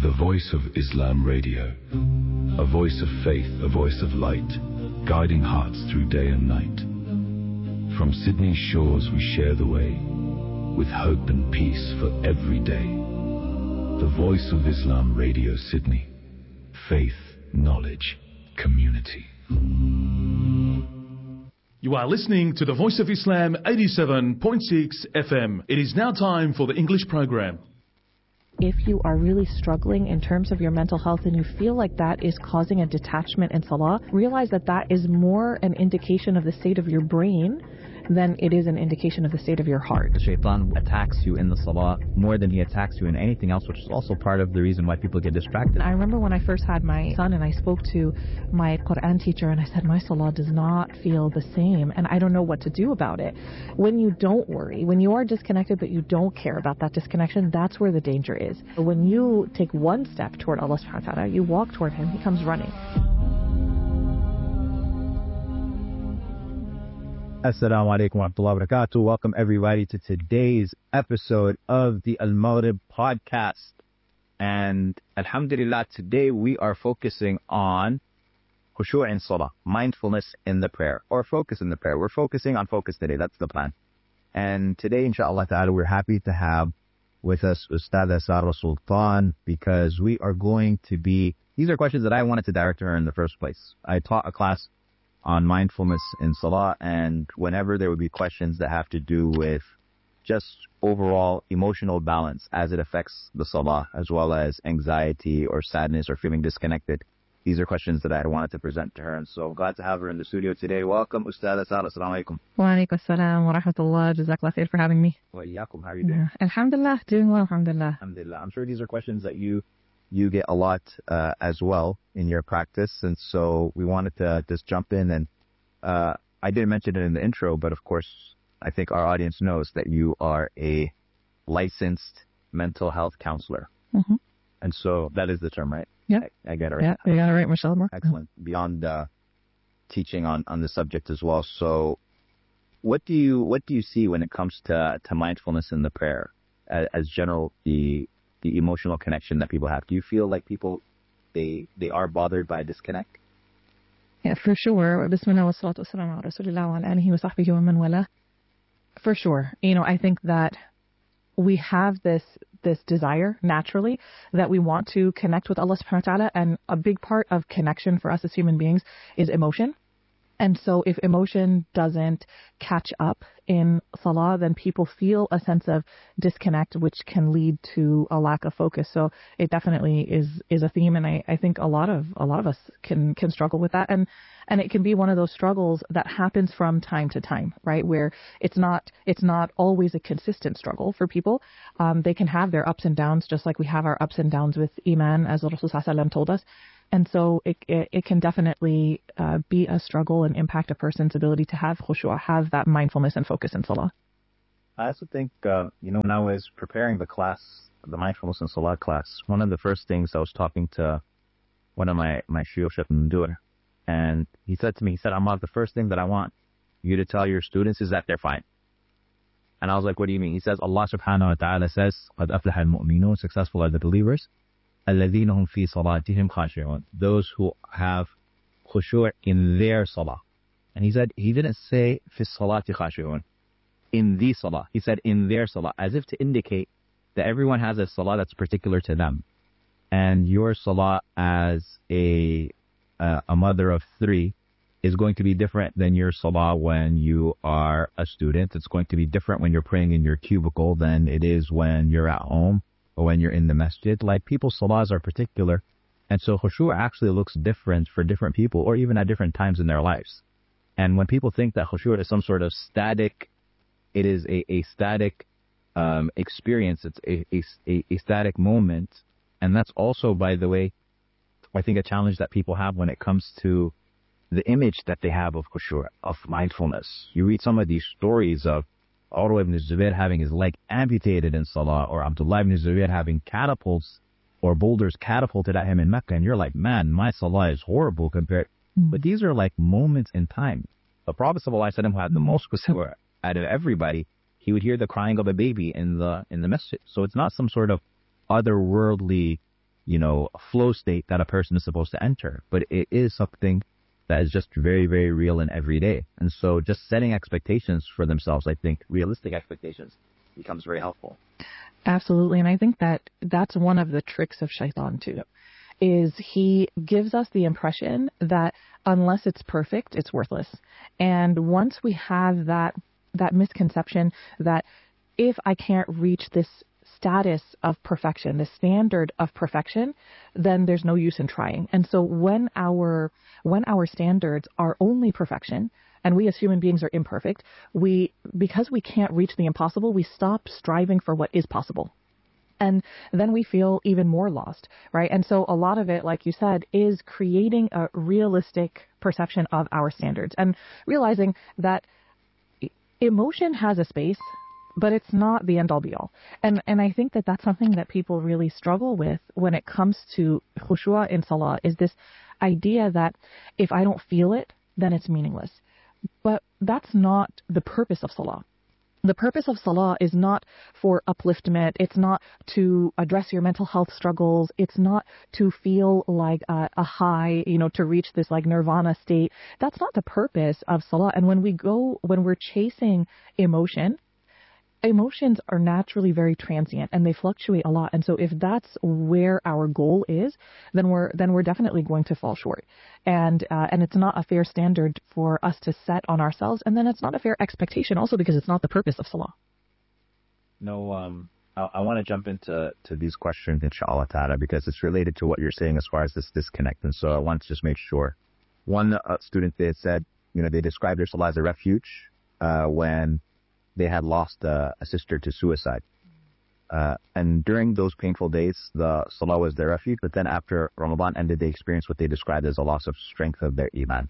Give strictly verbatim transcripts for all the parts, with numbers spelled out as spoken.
The Voice of Islam Radio. A voice of faith, a voice of light, guiding hearts through day and night. From Sydney's shores we share the way, with hope and peace for every day. The Voice of Islam Radio Sydney. Faith, knowledge, community. You are listening to the Voice of Islam eighty-seven point six F M. It is now time for the English program. If you are really struggling in terms of your mental health and you feel like that is causing a detachment in salah, realize that that is more an indication of the state of your brain than it is an indication of the state of your heart. The shaitan attacks you in the salah more than he attacks you in anything else, which is also part of the reason why people get distracted. I remember when I first had my son and I spoke to my Quran teacher and I said, my salah does not feel the same and I don't know what to do about it. When you don't worry, when you are disconnected but you don't care about that disconnection, that's where the danger is. When you take one step toward Allah subhanahu wa ta'ala, you walk toward Him, He comes running. Assalamu alaikum wa rahmatullahi wa barakatuh. Welcome everybody to today's episode of the Al-Maghrib podcast. And alhamdulillah, today we are focusing on khushu' in salah, mindfulness in the prayer, or focus in the prayer. We're focusing on focus today, that's the plan. And today, inshallah ta'ala, we're happy to have with us Ustadha Sara Sultan, because we are going to be, these are questions that I wanted to direct to her in the first place. I taught a class on mindfulness in salah, and whenever there would be questions that have to do with just overall emotional balance as it affects the salah, as well as anxiety or sadness or feeling disconnected, these are questions that I wanted to present to her. And so glad to have her in the studio today. Welcome, Ustadha Sara. Assalamu alaikum. Wa alaikum assalam wa rahmatullah. Jazakallah khair for having me. Wa iyaakum. How are you doing? Yeah. Alhamdulillah, doing well, alhamdulillah. Alhamdulillah. I'm sure these are questions that you you get a lot uh, as well in your practice, and so we wanted to just jump in. And uh, I didn't mention it in the intro, but of course I think our audience knows that you are a licensed mental health counselor. Mm-hmm. And so that is the term, right? Yeah. I, I get it right. Yeah, you got it right, Michelle. Excellent. Beyond uh, teaching on, on the subject as well. So what do you what do you see when it comes to, to mindfulness in the prayer as, as general, the the emotional connection that people have? Do you feel like people, they they are bothered by a disconnect? Yeah, for sure. Bismillah wa salatu wa salam ala rasulillah wa ala alihi wa sahbihi wa man wala. For sure. You know, I think that we have this this desire naturally that we want to connect with Allah subhanahu wa ta'ala, and a big part of connection for us as human beings is emotion. And so if emotion doesn't catch up in salah, then people feel a sense of disconnect, which can lead to a lack of focus. So it definitely is is a theme, and I, I think a lot of a lot of us can can struggle with that. And and it can be one of those struggles that happens from time to time, right? Where it's not it's not always a consistent struggle for people. Um, they can have their ups and downs, just like we have our ups and downs with Iman, as Rasul sallallahu alaihi wasallam told us. And so it, it, it can definitely uh, be a struggle and impact a person's ability to have khushu', have that mindfulness and focus in salah. I also think, uh, you know, when I was preparing the class, the mindfulness in salah class, one of the first things I was talking to one of my, my shuyukh, Sheikh Mandur, and he said to me, he said, Ammar, the first thing that I want you to tell your students is that they're fine. And I was like, what do you mean? He says, Allah subhanahu wa ta'ala says, قَدْ أَفْلَحَ الْمُؤْمِنُونَ, successful are the believers. الَّذِينَ هُمْ فِي صَلَاتِهِمْ خَاشِعُونَ, those who have khushu' in their salah. And he said, he didn't say فِي الصَّلَاةِ خَاشِعُونَ, in the salah. He said in their salah, as if to indicate that everyone has a salah that's particular to them. And your salah as a uh, a mother of three is going to be different than your salah when you are a student. It's going to be different when you're praying in your cubicle than it is when you're at home or when you're in the masjid. Like, people's salahs are particular, and so khushu' actually looks different for different people, or even at different times in their lives. And when people think that khushu' is some sort of static, it is a, a static um, experience, it's a, a, a static moment. And that's also, by the way, I think a challenge that people have when it comes to the image that they have of khushu', of mindfulness. You read some of these stories of Urwa ibn Zubair having his leg amputated in salah, or Abdullah ibn Zubair having catapults or boulders catapulted at him in Mecca, and you're like, man, my salah is horrible compared. Mm. But these are like moments in time. The Prophet ﷺ, who had the most khushu' out of everybody, he would hear the crying of a baby in the in the masjid. So it's not some sort of otherworldly you know, a flow state that a person is supposed to enter, but it is something that is just very, very real and everyday. And so just setting expectations for themselves, I think realistic expectations becomes very helpful. Absolutely. And I think that that's one of the tricks of shaitan too, yep. is he gives us the impression that unless it's perfect, it's worthless. And once we have that, that misconception that if I can't reach this status of perfection, the standard of perfection, then there's no use in trying. And so when our when our standards are only perfection, and we as human beings are imperfect, we because we can't reach the impossible, we stop striving for what is possible. And then we feel even more lost, right? And so a lot of it, like you said, is creating a realistic perception of our standards and realizing that emotion has a space, but it's not the end-all be-all. And and I think that that's something that people really struggle with when it comes to khushu' in salah, is this idea that if I don't feel it, then it's meaningless. But that's not the purpose of salah. The purpose of salah is not for upliftment. It's not to address your mental health struggles. It's not to feel like a, a high, you know, to reach this like nirvana state. That's not the purpose of salah. And when we go, when we're chasing emotion, emotions are naturally very transient and they fluctuate a lot. And so if that's where our goal is, then we're then we're definitely going to fall short. And uh, and it's not a fair standard for us to set on ourselves. And then it's not a fair expectation also because it's not the purpose of salah. No, um, I, I want to jump into to these questions, inshallah ta'ala, because it's related to what you're saying as far as this disconnect. And so I want to just make sure. One uh, student, they said, you know, they described their salah as a refuge uh, when they had lost uh, a sister to suicide. Uh, and during those painful days, the salah was their refuge. But then after Ramadan ended, they experienced what they described as a loss of strength of their iman.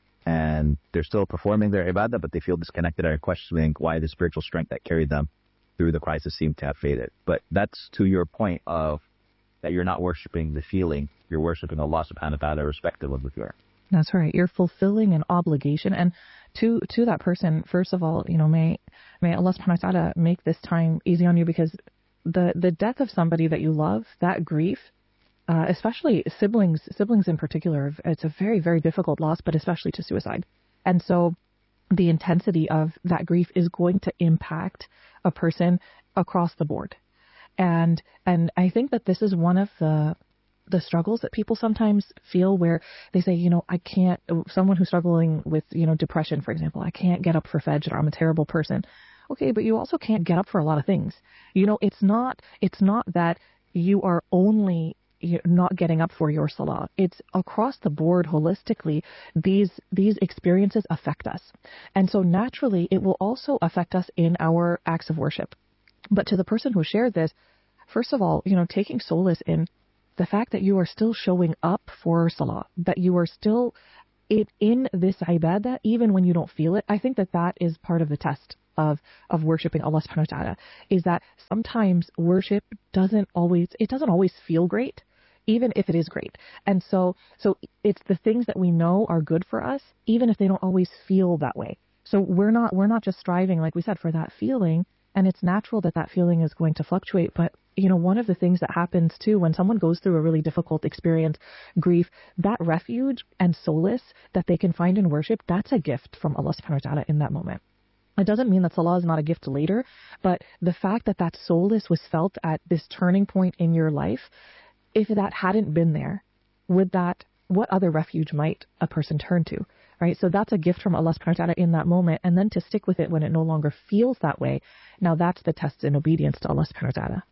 And they're still performing their ibadah, but they feel disconnected and are questioning why the spiritual strength that carried them through the crisis seemed to have faded. But that's to your point of that you're not worshiping the feeling. You're worshiping Allah subhanahu wa ta'ala irrespective of the fear. That's right. You're fulfilling an obligation. And to to that person, first of all, you know, may may Allah subhanahu wa ta'ala make this time easy on you, because the, the death of somebody that you love, that grief, uh, especially siblings, siblings in particular, it's a very, very difficult loss, but especially to suicide. And so the intensity of that grief is going to impact a person across the board. And and I think that this is one of the the struggles that people sometimes feel, where they say, you know, I can't, someone who's struggling with, you know, depression, for example, I can't get up for Fajr, I'm a terrible person. Okay, but you also can't get up for a lot of things. You know, it's not, it's not that you are only you're not getting up for your salah. It's across the board, holistically, these, these experiences affect us. And so naturally, it will also affect us in our acts of worship. But to the person who shared this, first of all, you know, taking solace in the fact that you are still showing up for salah, that you are still it in this ibadah, even when you don't feel it. I think that that is part of the test of, of worshiping Allah subhanahu wa ta'ala, is that sometimes worship doesn't always, it doesn't always feel great, even if it is great. And so, so it's the things that we know are good for us, even if they don't always feel that way. So we're not, we're not just striving, like we said, for that feeling. And it's natural that that feeling is going to fluctuate. But, you know, one of the things that happens too, when someone goes through a really difficult experience, grief, that refuge and solace that they can find in worship, that's a gift from Allah subhanahu wa ta'ala in that moment. It doesn't mean that salah is not a gift later, but the fact that that solace was felt at this turning point in your life, if that hadn't been there, would that, what other refuge might a person turn to? Right? So that's a gift from Allah subhanahu wa ta'ala in that moment, and then to stick with it when it no longer feels that way. Now that's the test in obedience to Allah subhanahu wa ta'ala.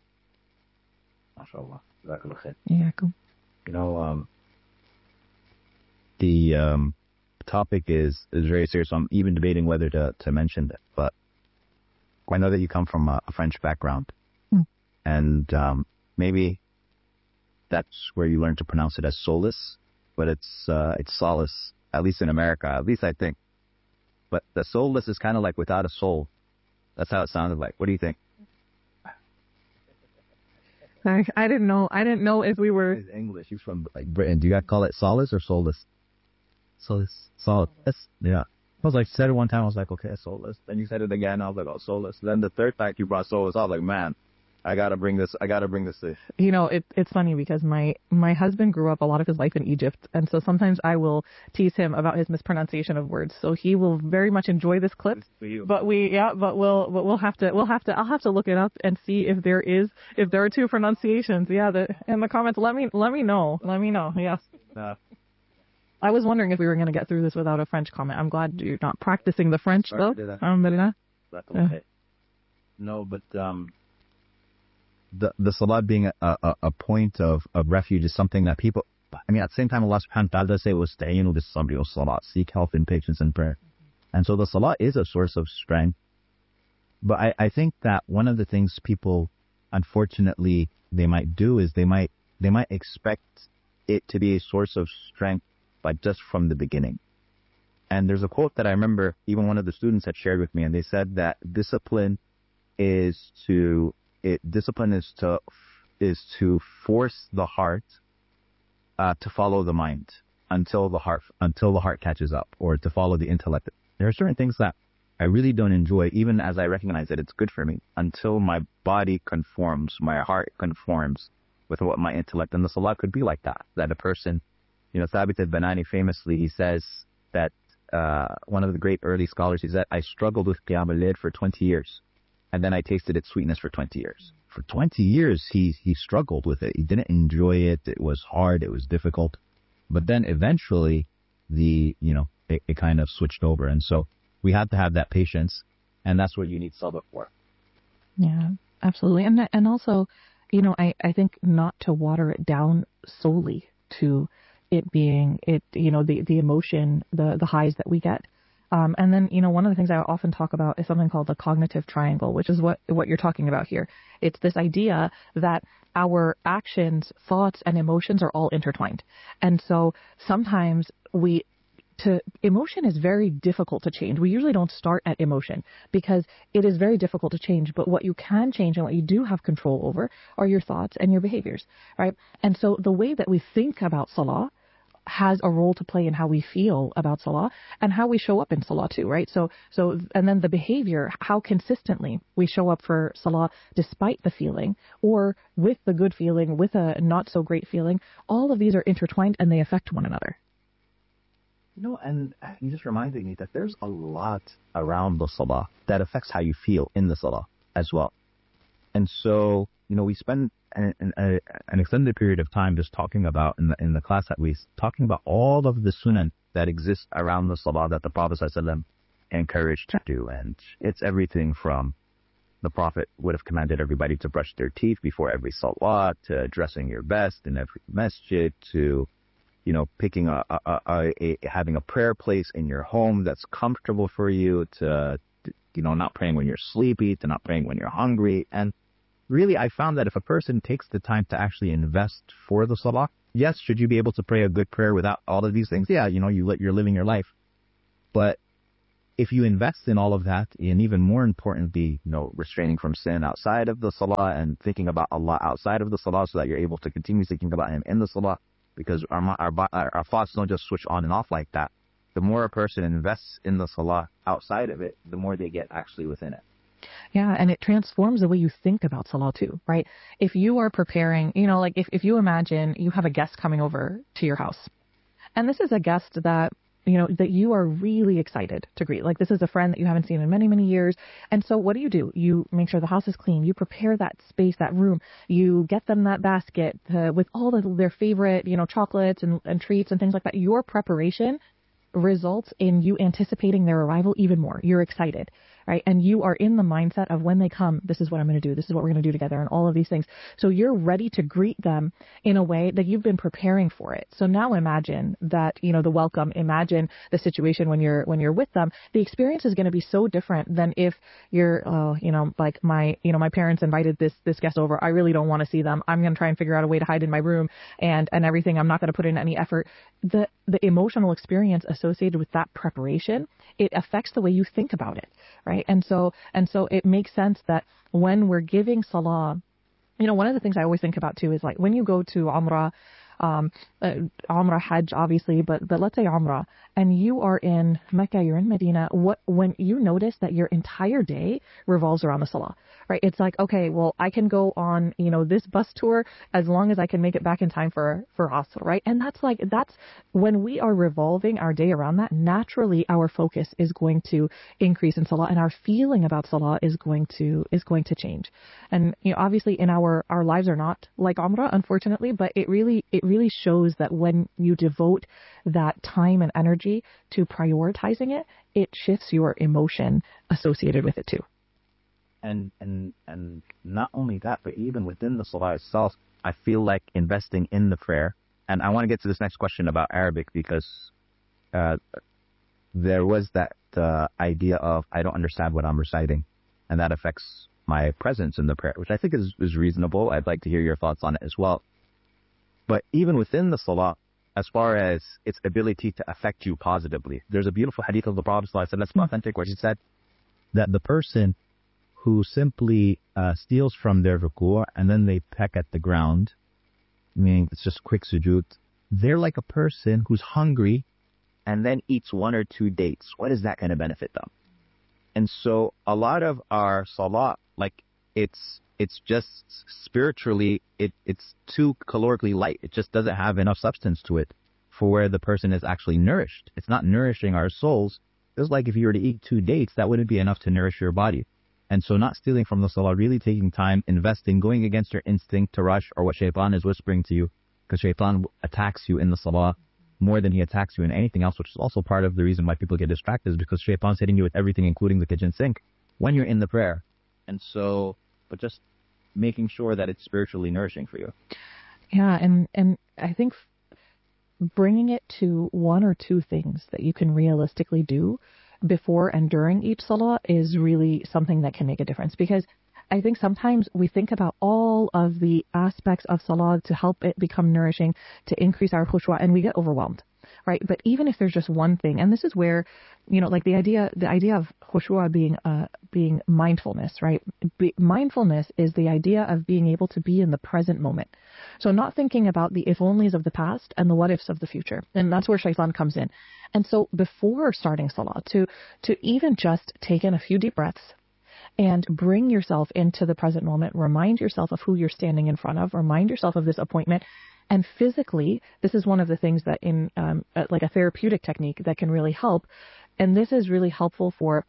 MashaAllah. Jazakallah khair. Yeah, cool. You know, um, the um, topic is, is very serious. So I'm even debating whether to, to mention it. But I know that you come from a, a French background, mm. and um, maybe that's where you learn to pronounce it as solace, but it's uh, it's solace. At least in America, at least I think. But the soulless is kind of like without a soul. That's how it sounded like. What do you think? I, I didn't know. I didn't know if we were... He's English. He's from like Britain. Do you guys call it solace or soulless? Soulless. Solace. Yeah. I was like, said it one time. I was like, okay, soulless. Then you said it again. I was like, oh, soulless. Then the third time you brought soulless, I was like, man, I gotta bring this. I gotta bring this to. You know, it, it's funny because my my husband grew up a lot of his life in Egypt, and so sometimes I will tease him about his mispronunciation of words. So he will very much enjoy this clip. But we, yeah, but we'll but we'll have to we'll have to I'll have to look it up and see if there is if there are two pronunciations. Yeah, the, in the comments, let me let me know. Let me know. Yes. Uh, I was wondering if we were going to get through this without a French comment. I'm glad you're not practicing the French though. Alhamdulillah. Okay. No, but um. The the salat being a, a, a point of, of refuge is something that people, I mean, at the same time, Allah subhanahu wa ta'ala does say, وَاسْتَعِينُوا بِالصَّبْرِ وَالصَّلَاةِ, seek help in patience and prayer. And so the salat is a source of strength. But I, I think that one of the things people, unfortunately, they might do is they might they might expect it to be a source of strength, like just from the beginning. And there's a quote that I remember even one of the students had shared with me, and they said that discipline is to It discipline is to is to force the heart uh, to follow the mind until the heart until the heart catches up, or to follow the intellect. There are certain things that I really don't enjoy, even as I recognize that it's good for me, until my body conforms, my heart conforms with what my intellect. And the salat could be like that. That a person, you know, Thabit al-Banani famously, he says that uh, one of the great early scholars, he said, I struggled with Qiyam al-Layl for twenty years. And then I tasted its sweetness for twenty years. For twenty years, he he struggled with it. He didn't enjoy it. It was hard. It was difficult. But then eventually, the you know, it, it kind of switched over. And so we had to have that patience, and that's what you need sabr for. Yeah, absolutely. And and also, you know, I, I think not to water it down solely to it being it, you know, the, the emotion, the, the highs that we get. Um, and then, you know, one of the things I often talk about is something called the cognitive triangle, which is what, what you're talking about here. It's this idea that our actions, thoughts, and emotions are all intertwined. And so sometimes we, to, emotion is very difficult to change. We usually don't start at emotion because it is very difficult to change. But what you can change and what you do have control over are your thoughts and your behaviors, right? And so the way that we think about salah has a role to play in how we feel about salah and how we show up in salah too, right? So, so, and then the behavior, how consistently we show up for salah despite the feeling, or with the good feeling, with a not so great feeling, all of these are intertwined and they affect one another. You know, and you just reminded me that there's a lot around the salah that affects how you feel in the salah as well. And so, you know, we spend an, an, an extended period of time just talking about, in the, in the class that we, talking about all of the sunan that exist around the salah that the Prophet ﷺ encouraged to do. And it's everything from the Prophet would have commanded everybody to brush their teeth before every salah, to dressing your best in every masjid, to, you know, picking a, a, a, a having a prayer place in your home that's comfortable for you, to, you know, not praying when you're sleepy, to not praying when you're hungry. And really, I found that if a person takes the time to actually invest for the salah, yes, should you be able to pray a good prayer without all of these things? Yeah, you know, you let, you're living your life. But if you invest in all of that, and even more importantly, you know, restraining from sin outside of the salah and thinking about Allah outside of the salah so that you're able to continue thinking about Him in the salah, because our, our, our thoughts don't just switch on and off like that. The more a person invests in the salah outside of it, the more they get actually within it. Yeah, and it transforms the way you think about salah too, right? If you are preparing, you know, like if, if you imagine you have a guest coming over to your house, and this is a guest that, you know, that you are really excited to greet. Like this is a friend that you haven't seen in many, many years. And so what do you do? You make sure the house is clean. You prepare that space, that room. You get them that basket uh, with all of their favorite, you know, chocolates and, and treats and things like that. Your preparation results in you anticipating their arrival even more. You're excited, right? And you are in the mindset of when they come, this is what I'm going to do. This is what we're going to do together and all of these things. So you're ready to greet them in a way that you've been preparing for it. So now imagine that, you know, the welcome, imagine the situation when you're, when you're with them. The experience is going to be so different than if you're, oh, you know, like my, you know, my parents invited this, this guest over. I really don't want to see them. I'm going to try and figure out a way to hide in my room and, and everything. I'm not going to put in any effort. The, the emotional experience associated with that preparation, it affects the way you think about it, right? And so, and so it makes sense that when we're giving salah, you know, one of the things I always think about too is like when you go to Umrah, um, uh, Umrah, Hajj, obviously, but but let's say Umrah, and you are in Mecca, you're in Medina. What when you notice that your entire day revolves around the Salah, right? It's like, okay, well, I can go on, you know, this bus tour as long as I can make it back in time for for Asr, right? And that's like that's when we are revolving our day around that. Naturally, our focus is going to increase in Salah, and our feeling about Salah is going to is going to change. And you know, obviously, in our our lives are not like Umrah, unfortunately, but it really it really shows that when you devote that time and energy to prioritizing it, it shifts your emotion associated with it too. And and and not only that, but even within the Salah itself, I feel like investing in the prayer. And I want to get to this next question about Arabic, because uh, there was that uh, idea of I don't understand what I'm reciting, and that affects my presence in the prayer, which I think is, is reasonable. I'd like to hear your thoughts on it as well. But even within the Salah, as far as its ability to affect you positively, there's a beautiful hadith of the Prophet ﷺ that's authentic, where he said that the person who simply uh, steals from their ruku' and then they peck at the ground, meaning it's just quick sujood, they're like a person who's hungry and then eats one or two dates. What is that going to benefit them? And so a lot of our salah, like it's it's just spiritually, it it's too calorically light. It just doesn't have enough substance to it for where the person is actually nourished. It's not nourishing our souls. It's like if you were to eat two dates, that wouldn't be enough to nourish your body. And so not stealing from the salah, really taking time, investing, going against your instinct to rush or what shaitan is whispering to you, because shaitan attacks you in the salah more than he attacks you in anything else, which is also part of the reason why people get distracted, is because shaitan's hitting you with everything, including the kitchen sink, when you're in the prayer. And so, but just making sure that it's spiritually nourishing for you. Yeah, and, and I think bringing it to one or two things that you can realistically do before and during each salah is really something that can make a difference. Because I think sometimes we think about all of the aspects of salah to help it become nourishing, to increase our khushu', and we get overwhelmed, right? But even if there's just one thing, and this is where, you know, like the idea, the idea of khushu' being, uh, being mindfulness, right? Be, mindfulness is the idea of being able to be in the present moment. So not thinking about the if-onlys of the past and the what-ifs of the future. And that's where shaitan comes in. And so before starting salah, to, to even just take in a few deep breaths, and bring yourself into the present moment. Remind yourself of who you're standing in front of. Remind yourself of this appointment. And physically, this is one of the things that in um, like a therapeutic technique that can really help. And this is really helpful for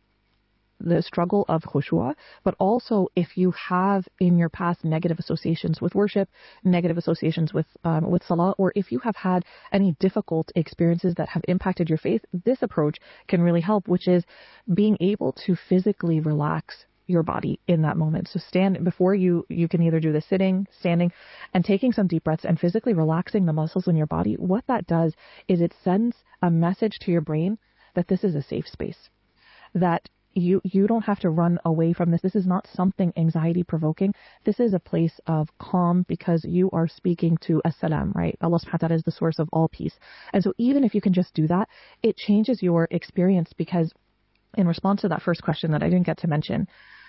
the struggle of khushu', but also if you have in your past negative associations with worship, negative associations with um, with salah, or if you have had any difficult experiences that have impacted your faith, this approach can really help, which is being able to physically relax your body in that moment. So stand before you, you can either do the sitting, standing, and taking some deep breaths and physically relaxing the muscles in your body. What that does is it sends a message to your brain that this is a safe space, that you, you don't have to run away from this. This is not something anxiety provoking. This is a place of calm because you are speaking to as-salam, right? Allah subhanahu wa ta'ala is the source of all peace. And so even if you can just do that, it changes your experience, because in response to that first question that I didn't get to mention,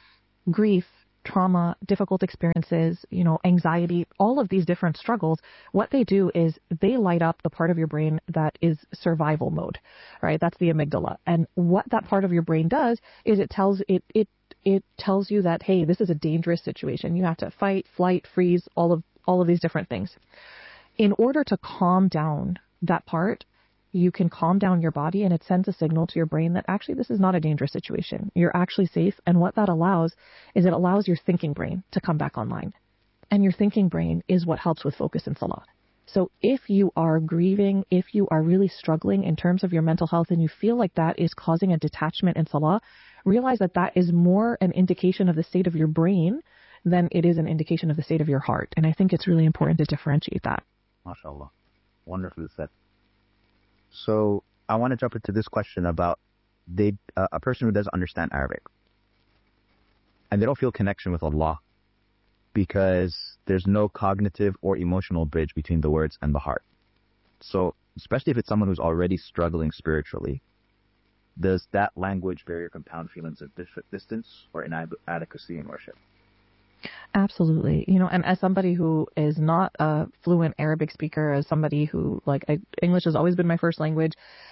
grief, trauma, difficult experiences, you know, anxiety, all of these different struggles, what they do is they light up the part of your brain that is survival mode, right? That's the amygdala. And what that part of your brain does is it tells it, it, it tells you that, hey, this is a dangerous situation. You have to fight, flight, freeze, all of, all of these different things. In order to calm down that part, you can calm down your body, and it sends a signal to your brain that actually this is not a dangerous situation. You're actually safe. And what that allows is it allows your thinking brain to come back online. And your thinking brain is what helps with focus in salah. So if you are grieving, if you are really struggling in terms of your mental health and you feel like that is causing a detachment in salah, realize that that is more an indication of the state of your brain than it is an indication of the state of your heart. And I think it's really important to differentiate that. MashaAllah. Wonderfully said. So I want to jump into this question about they, uh, a person who doesn't understand Arabic and they don't feel connection with Allah because there's no cognitive or emotional bridge between the words and the heart. So especially if it's someone who's already struggling spiritually, does that language barrier compound feelings of distance or inadequacy in worship? Absolutely. You know, and as somebody who is not a fluent Arabic speaker, as somebody who, like, I, English has always been my first language,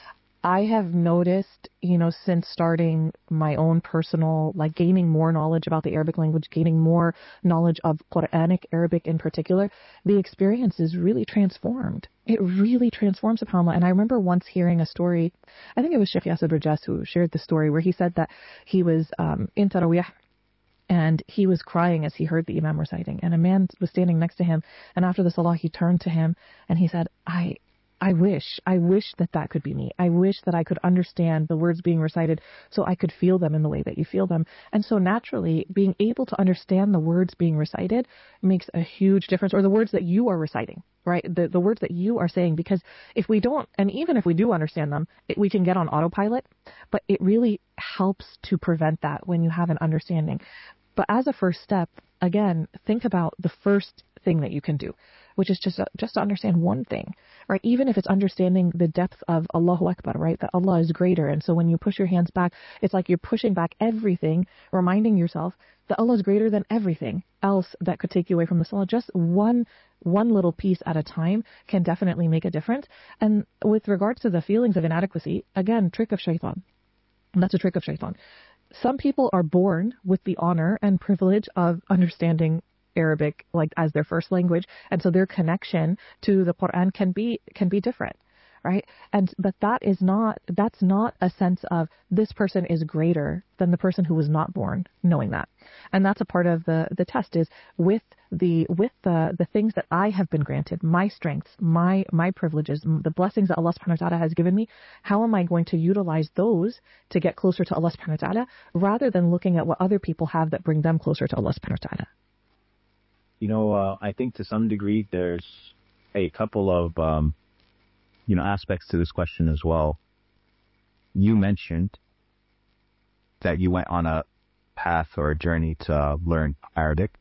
I have noticed, you know, since starting my own personal, like gaining more knowledge about the Arabic language, gaining more knowledge of Quranic Arabic in particular, the experience is really transformed. It really transforms, subhanAllah. And I remember once hearing a story, I think it was Sheikh Yasser Burjas who shared the story, where he said that he was um, in Tarawih, and he was crying as he heard the Imam reciting. And a man was standing next to him, and after the Salah, he turned to him and he said, I... I wish, I wish that that could be me. I wish that I could understand the words being recited so I could feel them in the way that you feel them. And so naturally, being able to understand the words being recited makes a huge difference, or the words that you are reciting, right? The, the words that you are saying, because if we don't, and even if we do understand them, it, we can get on autopilot, but it really helps to prevent that when you have an understanding. But as a first step, again, think about the first thing that you can do, which is just, just to understand one thing, right? Even if it's understanding the depth of Allahu Akbar, right? That Allah is greater. And so when you push your hands back, it's like you're pushing back everything, reminding yourself that Allah is greater than everything else that could take you away from the Salah. Just one, one little piece at a time can definitely make a difference. And with regards to the feelings of inadequacy, again, trick of shaitan. That's a trick of shaitan. Some people are born with the honor and privilege of understanding Arabic like as their first language, and so their connection to the Quran can be can be different, right? And but that is not that's not a sense of this person is greater than the person who was not born knowing that. And that's a part of the the test, is with the with the the things that I have been granted, my strengths, my my privileges, the blessings that Allah subhanahu wa ta'ala has given me, how am I going to utilize those to get closer to Allah subhanahu wa ta'ala, rather than looking at what other people have that bring them closer to Allah subhanahu wa ta'ala. You know, uh, I think to some degree there's a couple of, um, you know, aspects to this question as well. You mentioned that you went on a path or a journey to learn Arabic,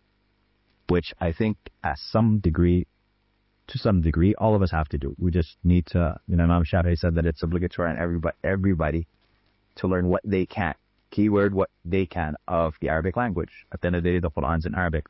which I think at some degree, to some degree, all of us have to do. We just need to, you know, Imam Shafi'i said that it's obligatory on everybody, everybody to learn what they can. Keyword, what they can of the Arabic language. At the end of the day, the Quran's in Arabic.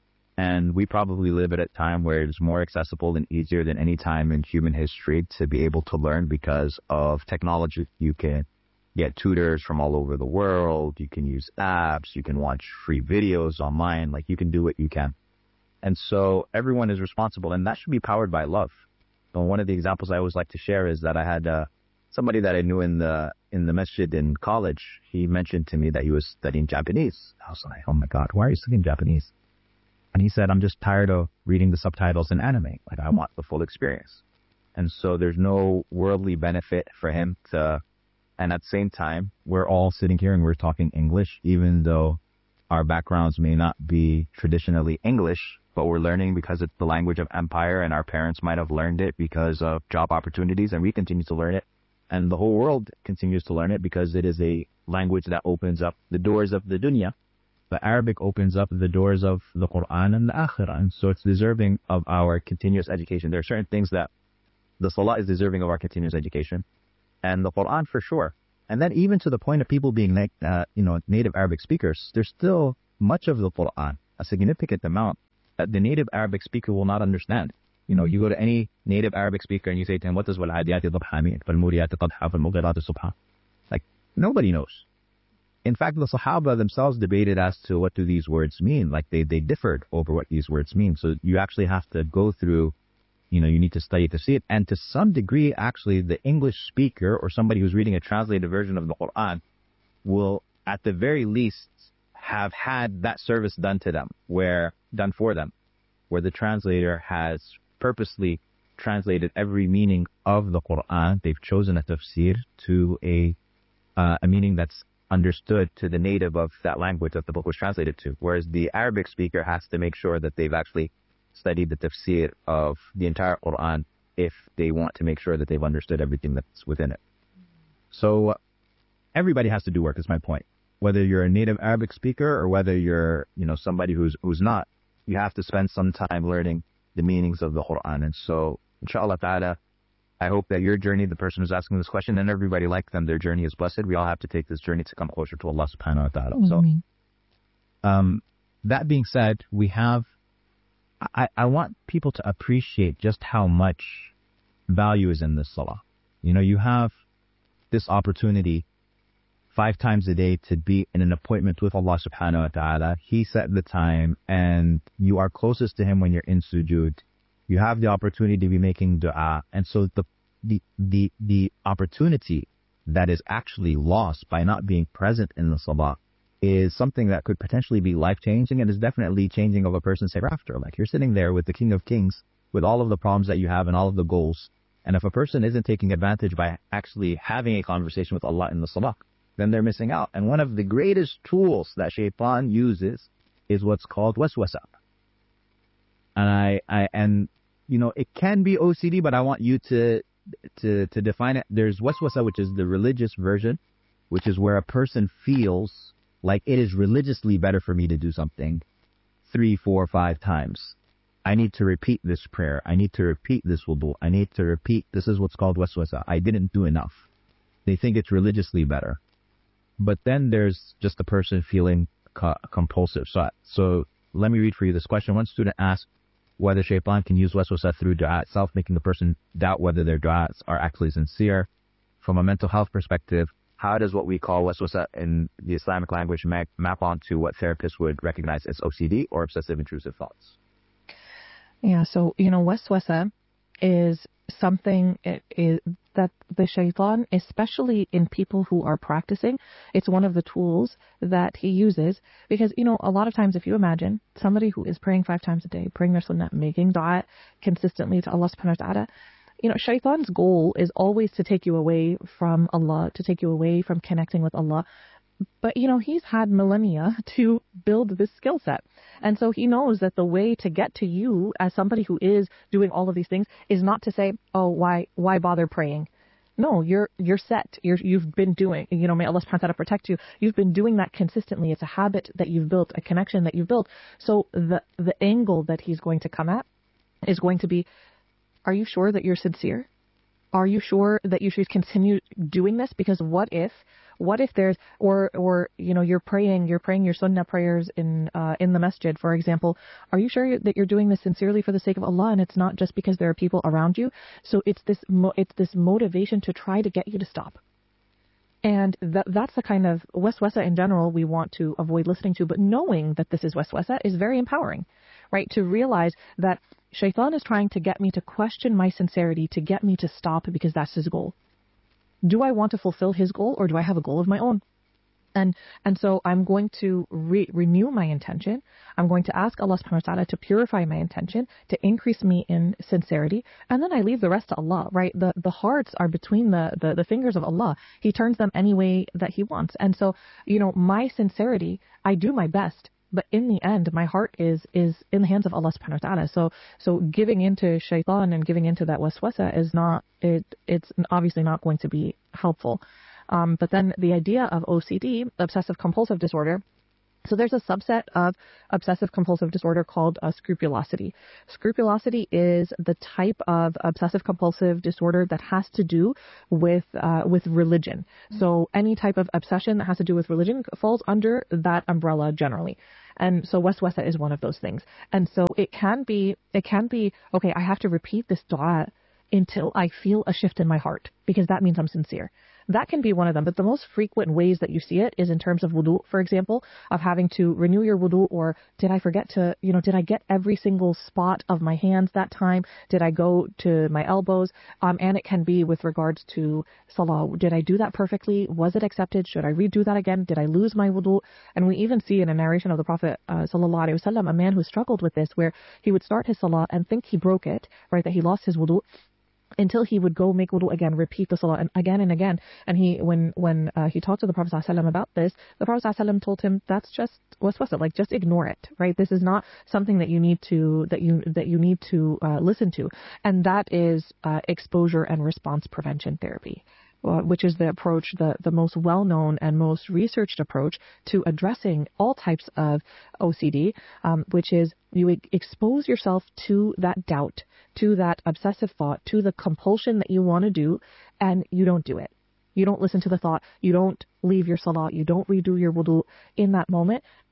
And we probably live at a time where it's more accessible and easier than any time in human history to be able to learn because of technology. You can get tutors from all over the world. You can use apps. You can watch free videos online. Like, you can do what you can. And so everyone is responsible, and that should be powered by love. So one of the examples I always like to share is that I had uh, somebody that I knew in the in the masjid in college. He mentioned to me that he was studying Japanese. I was like, oh my God, why are you studying Japanese? And he said, I'm just tired of reading the subtitles in anime. Like, I want the full experience. And so there's no worldly benefit for him to, and at the same time, we're all sitting here and we're talking English, even though our backgrounds may not be traditionally English, but we're learning because it's the language of empire, and our parents might have learned it because of job opportunities, and we continue to learn it. And the whole world continues to learn it because it is a language that opens up the doors of the dunya. The Arabic opens up the doors of the Quran and the Akhirah, and so it's deserving of our continuous education. There are certain things that the Salah is deserving of our continuous education, and the Quran for sure. And then even to the point of people being like, uh, you know, native Arabic speakers, there's still much of the Quran, a significant amount, that the native Arabic speaker will not understand. You know, you go to any native Arabic speaker and you say to him, what does وَالْعَادِيَاتِ ضَبْحًا mean? فَالْمُورِيَاتِ قَدْحًا فَالْمُغِيرَاتِ صُبْحًا. Like, nobody knows. In fact, the Sahaba themselves debated as to what do these words mean. Like, they, they differed over what these words mean. So you actually have to go through, you know, you need to study to see it. And to some degree, actually, the English speaker or somebody who's reading a translated version of the Quran will, at the very least, have had that service done to them, where, done for them, where the translator has purposely translated every meaning of the Quran. They've chosen a tafsir to a, uh, a meaning that's understood to the native of that language that the book was translated to, whereas the Arabic speaker has to make sure that they've actually studied the tafsir of the entire Quran if they want to make sure that they've understood everything that's within it. So uh, everybody has to do work, is my point. Whether you're a native Arabic speaker or whether you're, you know, somebody who's who's not, you have to spend some time learning the meanings of the Quran. And so, inshallah ta'ala, I hope that your journey, the person who's asking this question, and everybody like them, their journey is blessed. We all have to take this journey to come closer to Allah subhanahu wa ta'ala. So, um, that being said, we have, I, I want people to appreciate just how much value is in this salah. You know, you have this opportunity five times a day to be in an appointment with Allah subhanahu wa ta'ala. He set the time and you are closest to him when you're in sujood. You have the opportunity to be making dua. And so the, the, the, the opportunity that is actually lost by not being present in the salah is something that could potentially be life-changing and is definitely changing of a person's hereafter. Like, you're sitting there with the King of Kings, with all of the problems that you have and all of the goals. And if a person isn't taking advantage by actually having a conversation with Allah in the salah, then they're missing out. And one of the greatest tools that shaitan uses is what's called waswasa. And I, I, and, you know, it can be O C D, but I want you to, to, to define it. There's waswasa, which is the religious version, which is where a person feels like it is religiously better for me to do something three, four, five times. I need to repeat this prayer. I need to repeat this wudu. I need to repeat. This is what's called waswasa. I didn't do enough. They think it's religiously better. But then there's just the person feeling co- compulsive. So, so let me read for you this question. One student asked whether shaitan can use waswasa through dua itself, making the person doubt whether their du'as are actually sincere. From a mental health perspective, how does what we call waswasa in the Islamic language map, map onto what therapists would recognize as O C D or obsessive intrusive thoughts? Yeah, so, you know, waswasa is something it is that the shaitan, especially in people who are practicing, it's one of the tools that he uses. Because, you know, a lot of times if you imagine somebody who is praying five times a day, praying their sunnah, making dua consistently to Allah subhanahu wa ta'ala, you know, shaitan's goal is always to take you away from Allah, to take you away from connecting with Allah. But, you know, he's had millennia to build this skill set. And so he knows that the way to get to you as somebody who is doing all of these things is not to say, oh, why why bother praying? No, you're you're set. You're, you've been doing, you know, may Allah subhanahu wa ta'ala protect you. You've been doing that consistently. It's a habit that you've built, a connection that you've built. So the the angle that he's going to come at is going to be, are you sure that you're sincere? Are you sure that you should continue doing this? Because what if, what if there's, or, or, you know, you're praying, you're praying your sunnah prayers in, uh, in the masjid, for example. Are you sure that you're doing this sincerely for the sake of Allah and it's not just because there are people around you? So it's this, mo- it's this motivation to try to get you to stop. And that, that's the kind of waswasa in general we want to avoid listening to, but knowing that this is waswasa is very empowering, right? To realize that shaitan is trying to get me to question my sincerity, to get me to stop because that's his goal. Do I want to fulfill his goal or do I have a goal of my own? And and so I'm going to re- renew my intention. I'm going to ask Allah subhanahu wa ta'ala to purify my intention, to increase me in sincerity, and then I leave the rest to Allah, right? The the hearts are between the, the, the fingers of Allah. He turns them any way that He wants. And so, you know, my sincerity, I do my best. But in the end, my heart is is in the hands of Allah subhanahu wa ta'ala. So so giving into shaitan and giving into that waswasa is not, it it's obviously not going to be helpful. Um, but then the idea of O C D, obsessive compulsive disorder, so there's a subset of obsessive compulsive disorder called uh, scrupulosity. Scrupulosity is the type of obsessive compulsive disorder that has to do with uh, with religion. So any type of obsession that has to do with religion falls under that umbrella generally. And so waswasa is one of those things. And so it can be, it can be, okay, I have to repeat this dua until I feel a shift in my heart, because that means I'm sincere. That can be one of them, but the most frequent ways that you see it is in terms of wudu, for example, of having to renew your wudu, or did I forget to, you know, did I get every single spot of my hands that time? Did I go to my elbows? Um, and it can be with regards to salah. Did I do that perfectly? Was it accepted? Should I redo that again? Did I lose my wudu? And we even see in a narration of the Prophet, uh, sallallahu alaihi wasallam, a man who struggled with this, where he would start his salah and think he broke it, right, that he lost his wudu, until he would go make wudu again, repeat the salah and again and again. And he, when when uh, he talked to the Prophet ﷺ about this, the Prophet ﷺ told him, that's just waswasa, like just ignore it, right? This is not something that you need to that you that you need to uh, listen to, and that is uh, exposure and response prevention therapy. Uh, which is the approach, the, the most well-known and most researched approach to addressing all types of O C D, um, which is you e- expose yourself to that doubt, to that obsessive thought, to the compulsion that you want to do, and you don't do it. You don't listen to the thought. You don't leave your salah. You don't redo your wudu in that moment.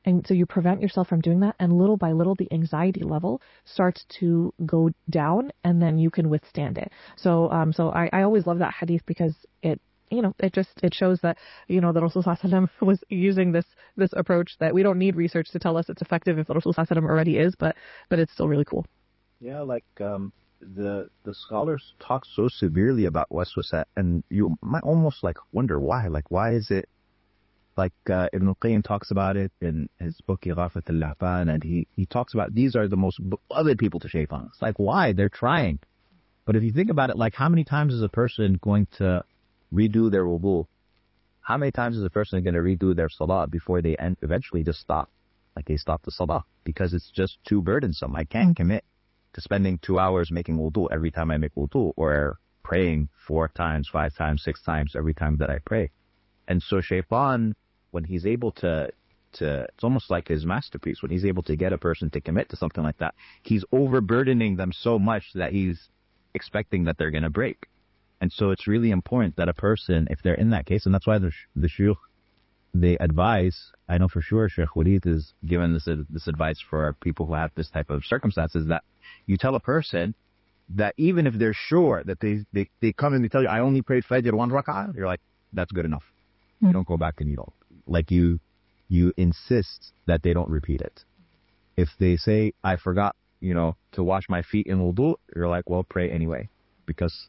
And so you prevent yourself from doing that, and little by little, the anxiety level starts to go down, and then you can withstand it. So, um, so I, I always love that hadith because it, you know, it just, it shows that, you know, the Rasul Sallallahu Alaihi Wasallam was using this, this approach that we don't need research to tell us it's effective if the Rasul Sallallahu Alaihi Wasallam already is, but, but it's still really cool. Yeah, like, um, the, the scholars talk so severely about waswasa, and you might almost like wonder why, like, why is it? Like uh, Ibn al-Qayyim talks about it in his book Ighafat al-Lahfan, and he, he talks about these are the most beloved people to shaitan. It's like, why? They're trying. But if you think about it, like how many times is a person going to redo their wudu? How many times is a person going to redo their salah before they end, eventually just stop? Like they stop the salah because it's just too burdensome. I can't commit to spending two hours making wudu every time I make wudu, or praying four times, five times, six times every time that I pray. And so shaitan, when he's able to, to, it's almost like his masterpiece, when he's able to get a person to commit to something like that, he's overburdening them so much that he's expecting that they're going to break. And so it's really important that a person, if they're in that case, and that's why the, the shuyukh, they advise, I know for sure Sheikh Walid is given this, this advice for people who have this type of circumstances, that you tell a person that even if they're sure that they, they, they come and they tell you, I only prayed Fajr one rak'ah, you're like, that's good enough. Mm-hmm. You don't go back and you don't. Like you, you insist that they don't repeat it. If they say, I forgot, you know, to wash my feet in wudu, you're like, well, pray anyway. Because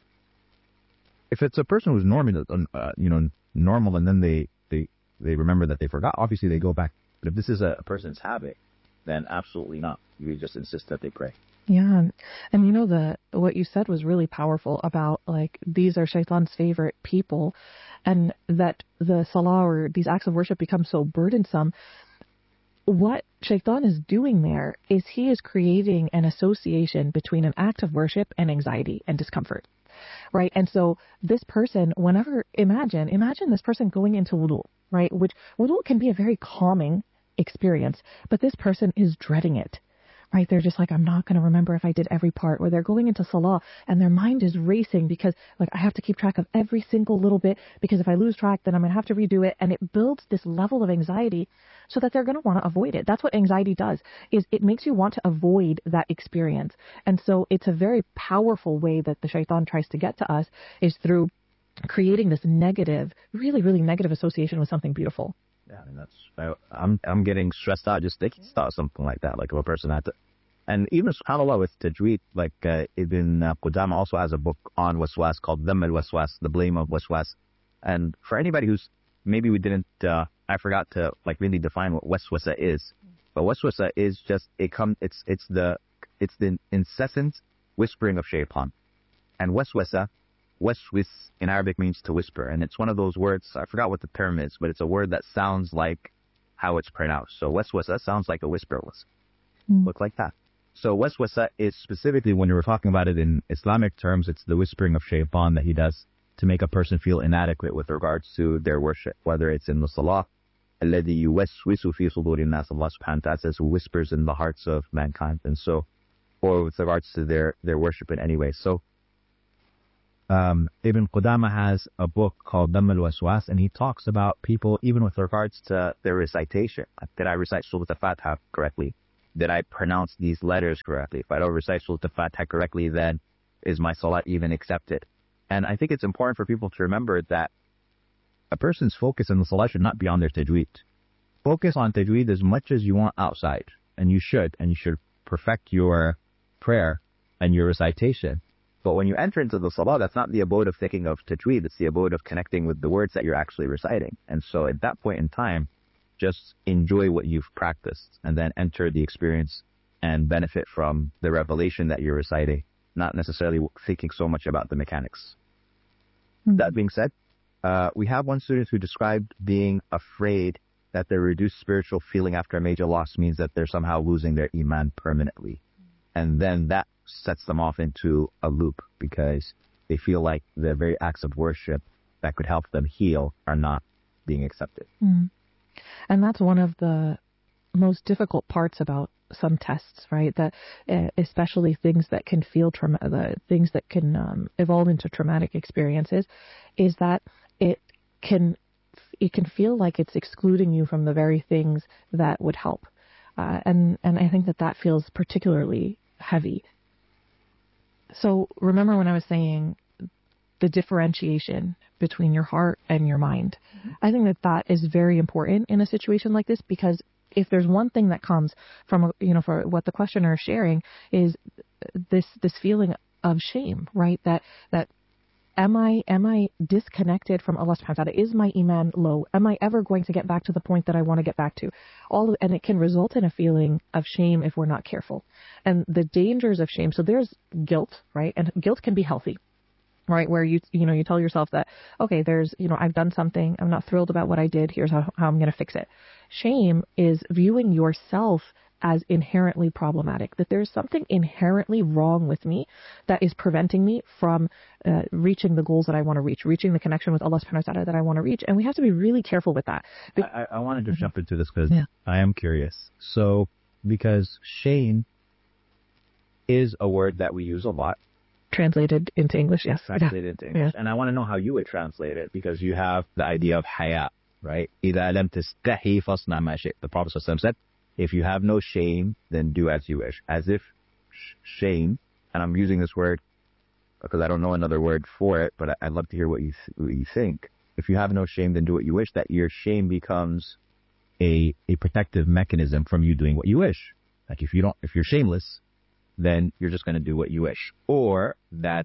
if it's a person who's normal, uh, you know, normal, and then they, they, they remember that they forgot, obviously they go back. But if this is a, a person's habit, then absolutely not. You just insist that they pray. Yeah. And you know, the what you said was really powerful about like these are shaitan's favorite people, and that the salah or these acts of worship become so burdensome. What shaitan is doing there is he is creating an association between an act of worship and anxiety and discomfort. Right. And so this person, whenever, imagine, imagine this person going into wudu, right? Which wudu can be a very calming experience, but this person is dreading it. Right, they're just like, I'm not going to remember if I did every part. Or they're going into salah and their mind is racing because, like, I have to keep track of every single little bit, because if I lose track, then I'm going to have to redo it. And it builds this level of anxiety so that they're going to want to avoid it. That's what anxiety does, is it makes you want to avoid that experience. And so it's a very powerful way that the shaitan tries to get to us, is through creating this negative, really, really negative association with something beautiful. Yeah, I mean, that's, I, I'm I'm getting stressed out just thinking about something like that. Like if a person had to, and even subhanAllah with tajweed, like uh, Ibn uh, Qudama also has a book on waswas called Dhamm al-Waswas, the blame of waswas. And for anybody who's, maybe we didn't, uh, I forgot to like really define what waswasa is. But waswasa is just, it come, it's it's the it's the incessant whispering of shaitan. And waswasa, waswis in Arabic means to whisper, and it's one of those words, I forgot what the term is, but it's a word that sounds like how it's pronounced. So waswasa sounds like a whisper. Mm. Look like that. So waswasa is specifically, when you were talking about it in Islamic terms, it's the whispering of shaitan that he does to make a person feel inadequate with regards to their worship, whether it's in the salah, alladhi yuwaswisu fi sudurin nas, Allah subhanahu wa ta'ala says, who whispers in the hearts of mankind, and so, or with regards to their, their worship in any way. So Um, Ibn Qudama has a book called Dhamm al-Waswas, and he talks about people, even with regards to their recitation. Did I recite Surah Al-Fatiha correctly? Did I pronounce these letters correctly? If I don't recite Surah Al-Fatiha correctly, then is my salat even accepted? And I think it's important for people to remember that a person's focus in the salah should not be on their tajweed. Focus on tajweed as much as you want outside, and you should, and you should perfect your prayer and your recitation. But when you enter into the salah, that's not the abode of thinking of tajweed, it's the abode of connecting with the words that you're actually reciting. And so at that point in time, just enjoy what you've practiced and then enter the experience and benefit from the revelation that you're reciting, not necessarily thinking so much about the mechanics. Mm-hmm. That being said, uh, we have one student who described being afraid that their reduced spiritual feeling after a major loss means that they're somehow losing their iman permanently. And then that sets them off into a loop, because they feel like the very acts of worship that could help them heal are not being accepted. Mm. And that's one of the most difficult parts about some tests, right? That uh, especially things that can feel trauma, the things that can um, evolve into traumatic experiences, is that it can it can feel like it's excluding you from the very things that would help. Uh, and, and I think that that feels particularly heavy. So remember when I was saying the differentiation between your heart and your mind. Mm-hmm. I think that that is very important in a situation like this, because if there's one thing that comes from, you know, for what the questioner is sharing is this, this feeling of shame, right? That, that am I, am I disconnected from Allah subhanahu wa ta'ala? Is my iman low? Am I ever going to get back to the point that I want to get back to? All of, and it can result in a feeling of shame if we're not careful. And the dangers of shame. So there's guilt, right? And guilt can be healthy. Right, where you you know you tell yourself that, okay, there's you know I've done something, I'm not thrilled about what I did, here's how, how I'm going to fix it. Shame is viewing yourself as inherently problematic, that there's something inherently wrong with me that is preventing me from uh, reaching the goals that I want to reach, reaching the connection with Allah subhanahu wa ta'ala that I want to reach, and we have to be really careful with that. Be- I, I wanted to mm-hmm. jump into this because yeah. I am curious. So, because shame is a word that we use a lot. Translated into English, yes. Translated yeah. into English. Yeah. And I want to know how you would translate it, because you have the idea of haya, right? إِذَا لَمْ تَسْتَحِي فَاصْنَعْ مَا شِئْتَ. The Prophet said, if you have no shame, then do as you wish. As if sh- shame, and I'm using this word because I don't know another word for it, but I'd love to hear what you, th- what you think. If you have no shame, then do what you wish. That your shame becomes a, a protective mechanism from you doing what you wish. Like if you don't, if you're shameless, then you're just going to do what you wish. Or that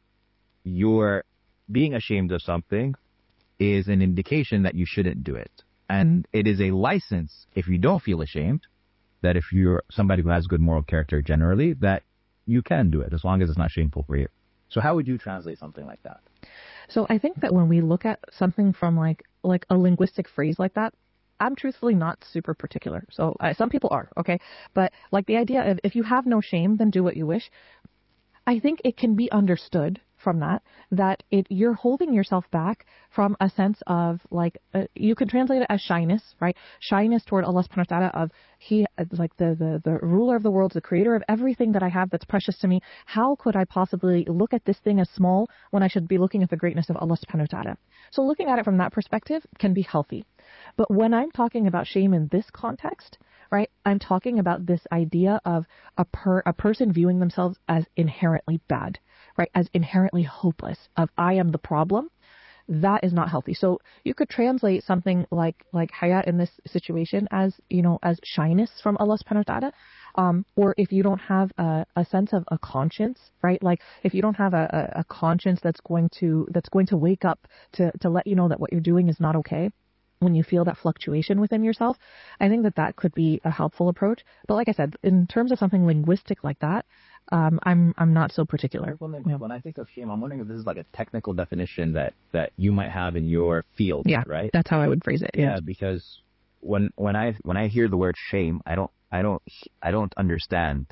you're being ashamed of something is an indication that you shouldn't do it. And it is a license, if you don't feel ashamed, that if you're somebody who has good moral character generally, that you can do it as long as it's not shameful for you. So how would you translate something like that? So I think that when we look at something from like like a linguistic phrase like that, I'm truthfully not super particular. So uh, some people are, okay? But like the idea of if you have no shame, then do what you wish. I think it can be understood from that, that it you're holding yourself back from a sense of like, uh, you can translate it as shyness, right? Shyness toward Allah subhanahu wa ta'ala of He, like the, the, the ruler of the world, the creator of everything that I have that's precious to me. How could I possibly look at this thing as small when I should be looking at the greatness of Allah subhanahu wa ta'ala? So looking at it from that perspective can be healthy. But when I'm talking about shame in this context, right, I'm talking about this idea of a per, a person viewing themselves as inherently bad, right, as inherently hopeless, of I am the problem. That is not healthy. So you could translate something like like haya in this situation as, you know, as shyness from Allah subhanahu wa ta'ala. Um, or if you don't have a, a sense of a conscience, right? Like if you don't have a, a conscience that's going to that's going to wake up to, to let you know that what you're doing is not okay. When you feel that fluctuation within yourself, I think that that could be a helpful approach. But like I said, in terms of something linguistic like that, um, I'm I'm not so particular. Well, then, yeah. When I think of shame, I'm wondering if this is like a technical definition that, that you might have in your field, yeah, right? That's how I would phrase it. Yeah, yeah, because when when I when I hear the word shame, I don't I don't I don't understand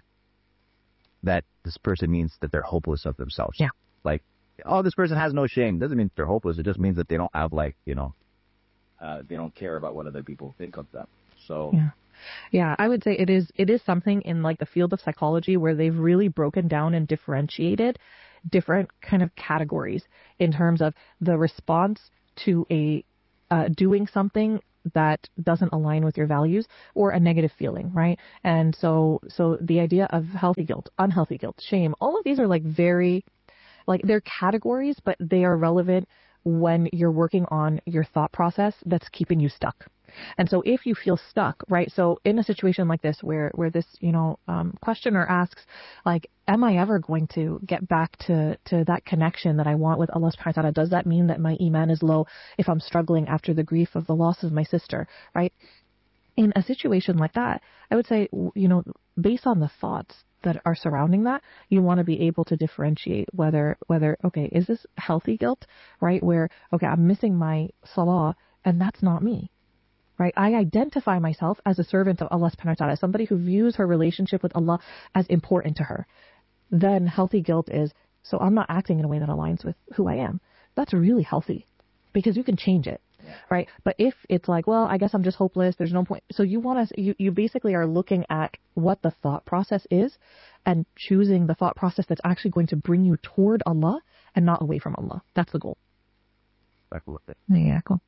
that this person means that they're hopeless of themselves. Yeah, like, oh, this person has no shame doesn't mean they're hopeless. It just means that they don't have like you know. Uh, they don't care about what other people think of them. So yeah, yeah, I would say it is it is something in like the field of psychology where they've really broken down and differentiated different kind of categories in terms of the response to a uh, doing something that doesn't align with your values or a negative feeling, right? And so so the idea of healthy guilt, unhealthy guilt, shame, all of these are like very like they're categories, but they are relevant when you're working on your thought process that's keeping you stuck. And so if you feel stuck, right, so in a situation like this where, where this, you know, um, questioner asks, like, am I ever going to get back to, to that connection that I want with Allah subhanahu wa ta'ala? Does that mean that my iman is low if I'm struggling after the grief of the loss of my sister, right? In a situation like that, I would say, you know, based on the thoughts that are surrounding that, you want to be able to differentiate whether, whether, okay, is this healthy guilt, right? Where, okay, I'm missing my salah and that's not me, right? I identify myself as a servant of Allah subhanahu wa ta'ala, somebody who views her relationship with Allah as important to her. Then healthy guilt is, so I'm not acting in a way that aligns with who I am. That's really healthy because you can change it. Right. But if it's like, well, I guess I'm just hopeless, there's no point. So you want to, you, you basically are looking at what the thought process is and choosing the thought process that's actually going to bring you toward Allah and not away from Allah. That's the goal. Back with it. Yeah, cool.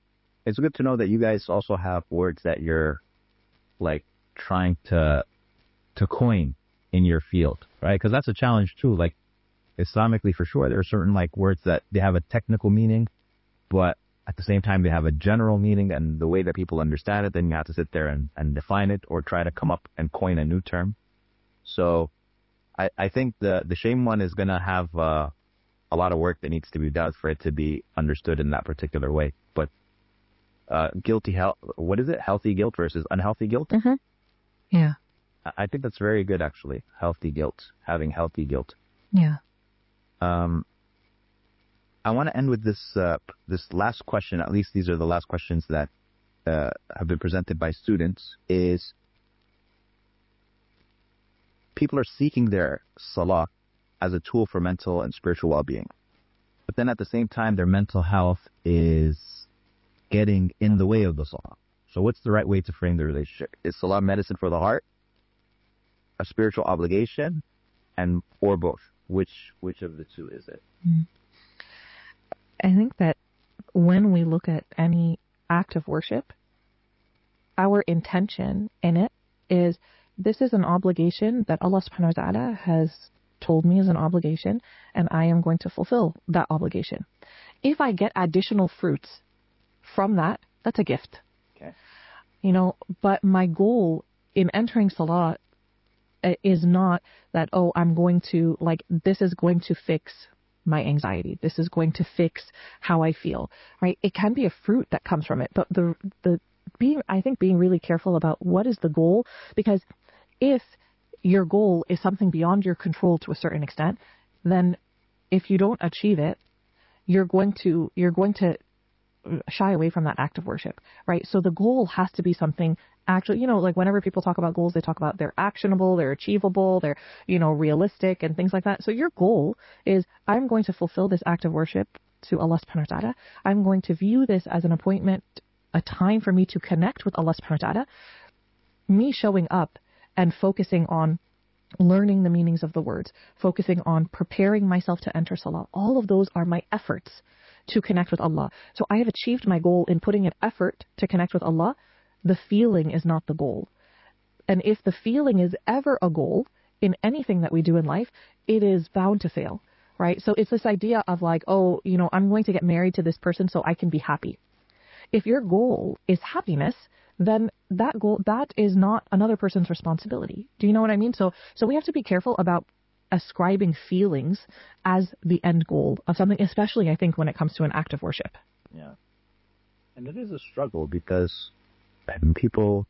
it's good to know that you guys also have words that you're like trying to to coin in your field, right? Because that's a challenge too. Like Islamically, for sure, there are certain like words that they have a technical meaning, but at the same time they have a general meaning, and the way that people understand it, then you have to sit there and, and define it or try to come up and coin a new term. So I, I think the the shame one is gonna have uh, a lot of work that needs to be done for it to be understood in that particular way. But uh, guilty health, what is it? Healthy guilt versus unhealthy guilt. Mm-hmm. Yeah. I think that's very good, actually. Healthy guilt, having healthy guilt. Yeah. Um, I want to end with this uh, this last question. At least these are the last questions that uh, have been presented by students. Is people are seeking their salah as a tool for mental and spiritual well-being, but then at the same time, their mental health is getting in the way of the salah. So, what's the right way to frame the relationship? Is salah medicine for the heart, a spiritual obligation, and or both? Which which of the two is it? I think that when we look at any act of worship, our intention in it is this is an obligation that Allah subhanahu wa ta'ala has told me is an obligation, and I am going to fulfill that obligation. If I get additional fruits from that, that's a gift. Okay. You know, but my goal in entering salah is not that, oh, I'm going to, like, this is going to fix my anxiety. This is going to fix how I feel, right? It can be a fruit that comes from it, but the, the being, I think being really careful about what is the goal, because if your goal is something beyond your control to a certain extent, then if you don't achieve it, you're going to, you're going to shy away from that act of worship, right? So the goal has to be something actually, you know, like whenever people talk about goals, they talk about they're actionable, they're achievable, they're, you know, realistic and things like that. So your goal is, I'm going to fulfill this act of worship to Allah subhanahu wa ta'ala. I'm going to view this as an appointment, a time for me to connect with Allah subhanahu wa ta'ala. Me showing up and focusing on learning the meanings of the words, focusing on preparing myself to enter salah. All of those are my efforts to connect with Allah. So I have achieved my goal in putting an effort to connect with Allah. The feeling is not the goal. And if the feeling is ever a goal in anything that we do in life, it is bound to fail, right? So it's this idea of like, oh, you know, I'm going to get married to this person so I can be happy. If your goal is happiness, then that goal, that is not another person's responsibility. Do you know what I mean? So, so we have to be careful about ascribing feelings as the end goal of something, especially I think when it comes to an act of worship. Yeah. And it is a struggle because people,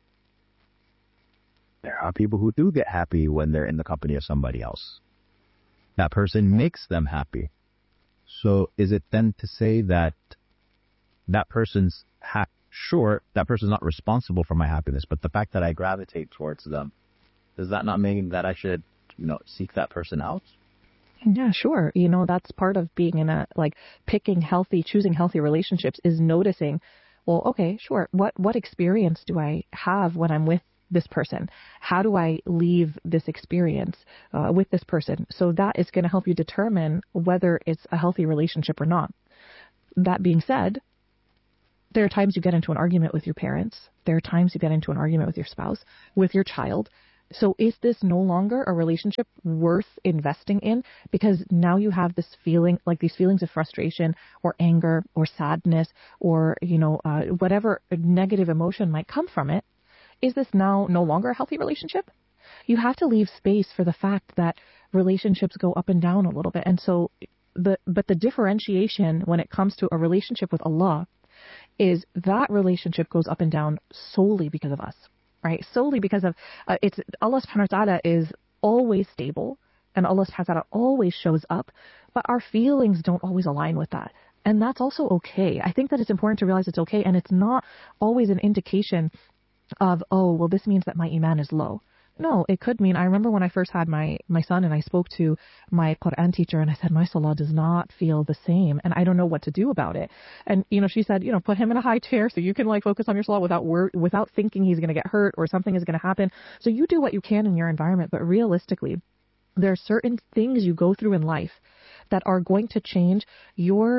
there are people who do get happy when they're in the company of somebody else. That person makes them happy. So is it then to say that that person's ha- sure, that person's not responsible for my happiness, but the fact that I gravitate towards them, does that not mean that I should, you know, seek that person out? Yeah, sure. You know, that's part of being in a, like, picking healthy, choosing healthy relationships is noticing, well, okay, sure. What, what experience do I have when I'm with this person? How do I leave this experience uh, with this person? So that is going to help you determine whether it's a healthy relationship or not. That being said, there are times you get into an argument with your parents. There are times you get into an argument with your spouse, with your child. So is this no longer a relationship worth investing in? Because now you have this feeling, like these feelings of frustration or anger or sadness or, you know, uh, whatever negative emotion might come from it. Is this now no longer a healthy relationship? You have to leave space for the fact that relationships go up and down a little bit. And so the, but the differentiation when it comes to a relationship with Allah is that relationship goes up and down solely because of us. Right, solely because of uh, it's Allah subhanahu wa ta'ala is always stable and Allah subhanahu wa ta'ala always shows up, but our feelings don't always align with that. And that's also okay. I think that it's important to realize it's okay, and it's not always an indication of, oh, well, this means that my iman is low. No, it could mean, I remember when I first had my, my son and I spoke to my Quran teacher and I said, my salah does not feel the same and I don't know what to do about it. And, you know, she said, you know, put him in a high chair so you can like focus on your salah without wor- without thinking he's going to get hurt or something is going to happen. So you do what you can in your environment, but realistically, there are certain things you go through in life that are going to change your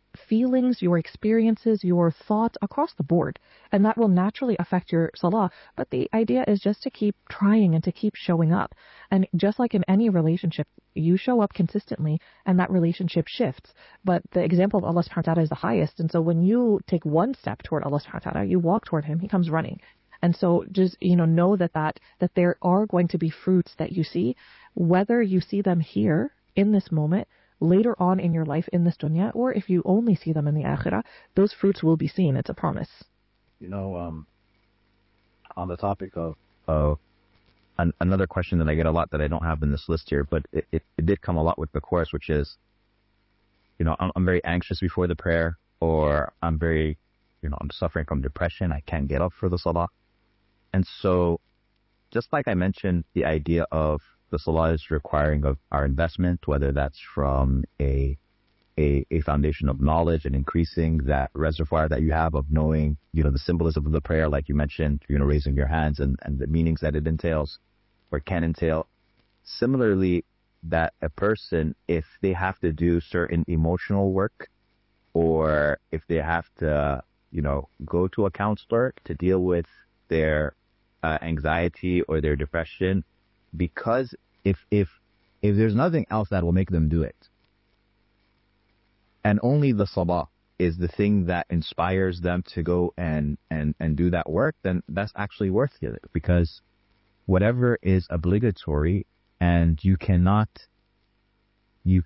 feelings, your experiences, your thoughts across the board. And that will naturally affect your salah. But the idea is just to keep trying and to keep showing up. And just like in any relationship, you show up consistently and that relationship shifts. But the example of Allah subhanahu wa ta'ala is the highest. And so when you take one step toward Allah subhanahu wa ta'ala, you walk toward him, he comes running. And so just, you know, know that, that, that there are going to be fruits that you see, whether you see them here in this moment, later on in your life in this dunya, or if you only see them in the akhirah, those fruits will be seen. It's a promise. You know, um, on the topic of, of an, another question that I get a lot that I don't have in this list here, but it, it, it did come a lot with the course, which is, you know, I'm, I'm very anxious before the prayer, or I'm very, you know, I'm suffering from depression. I can't get up for the salah. And so, just like I mentioned, the idea of the salah is requiring of our investment, whether that's from a, a a foundation of knowledge and increasing that reservoir that you have of knowing, you know, the symbolism of the prayer, like you mentioned, you know, raising your hands and, and the meanings that it entails or can entail. Similarly, that a person, if they have to do certain emotional work, or if they have to, you know, go to a counselor to deal with their uh, anxiety or their depression, because if if if there's nothing else that will make them do it, and only the salah is the thing that inspires them to go and and and do that work, then that's actually worth it. Because whatever is obligatory, and you cannot, you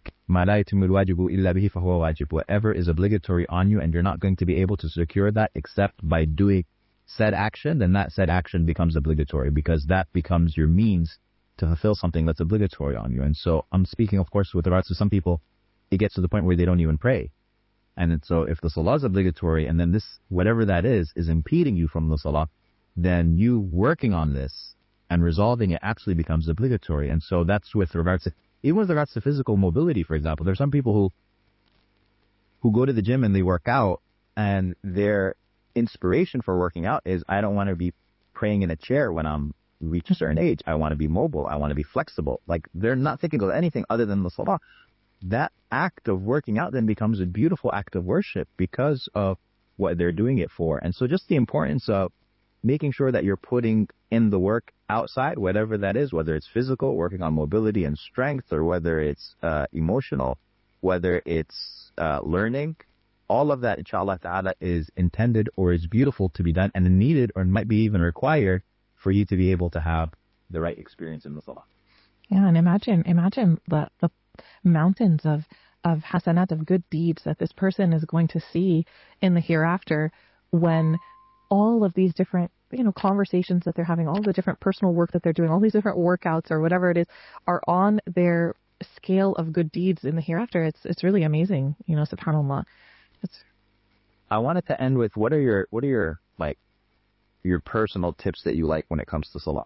whatever is obligatory on you, and you're not going to be able to secure that except by doing said action, then that said action becomes obligatory, because that becomes your means to fulfill something that's obligatory on you. And so I'm speaking, of course, with regards to some people, it gets to the point where they don't even pray. And so if the salah is obligatory, and then this, whatever that is, is impeding you from the salah, then you working on this and resolving it actually becomes obligatory. And so that's with regards to, even with regards to physical mobility, for example. There's some people who who go to the gym and they work out, and their inspiration for working out is, I don't want to be praying in a chair when I'm reach a certain age. I want to be mobile. I want to be flexible. Like, they're not thinking of anything other than the salah. That act of working out then becomes a beautiful act of worship because of what they're doing it for. And so just the importance of making sure that you're putting in the work outside, whatever that is, whether it's physical, working on mobility and strength, or whether it's uh, emotional, whether it's uh, learning, all of that, inshallah ta'ala, is intended or is beautiful to be done, and needed or might be even required for you to be able to have the right experience in the salah. Yeah, and imagine, imagine the, the mountains of, of hasanat, of good deeds that this person is going to see in the hereafter, when all of these different, you know, conversations that they're having, all the different personal work that they're doing, all these different workouts or whatever it is, are on their scale of good deeds in the hereafter. It's it's really amazing, you know, subhanAllah. It's... I wanted to end with, what are your what are your like your personal tips that you like when it comes to salah?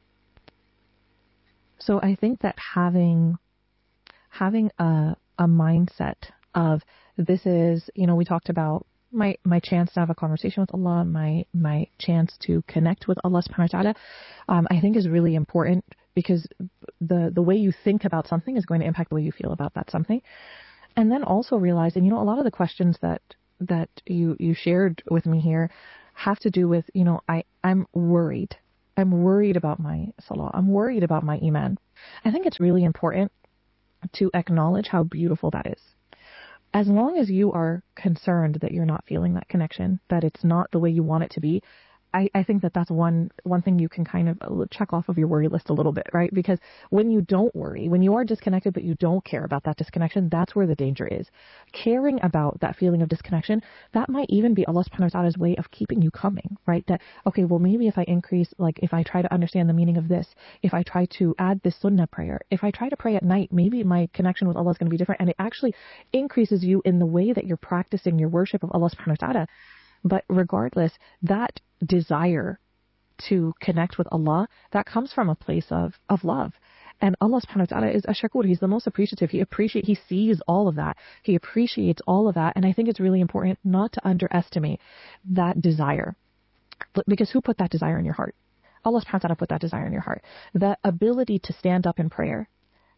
So I think that having having a a mindset of, this is, you know, we talked about my my chance to have a conversation with Allah, my my chance to connect with Allah subhanahu wa ta'ala, um, I think is really important, because the the way you think about something is going to impact the way you feel about that something. And then also realizing, you know, a lot of the questions that that you you shared with me here have to do with, you know, I I'm worried. I'm worried about my salah. I'm worried about my iman. I think it's really important to acknowledge how beautiful that is. As long as you are concerned that you're not feeling that connection, that it's not the way you want it to be, I, I think that that's one one thing you can kind of check off of your worry list a little bit, right? Because when you don't worry, when you are disconnected but you don't care about that disconnection, that's where the danger is. Caring about that feeling of disconnection, that might even be Allah subhanahu wa ta'ala's way of keeping you coming, right? That, okay, well, maybe if I increase, like if I try to understand the meaning of this, if I try to add this sunnah prayer, if I try to pray at night, maybe my connection with Allah is going to be different, and it actually increases you in the way that you're practicing your worship of Allah subhanahu wa ta'ala. But regardless, that desire to connect with Allah, that comes from a place of, of love. And Allah subhanahu wa ta'ala is Ash-Shakur. He's the most appreciative. He appreciate, He sees all of that. He appreciates all of that. And I think it's really important not to underestimate that desire. Because who put that desire in your heart? Allah subhanahu wa ta'ala put that desire in your heart. The ability to stand up in prayer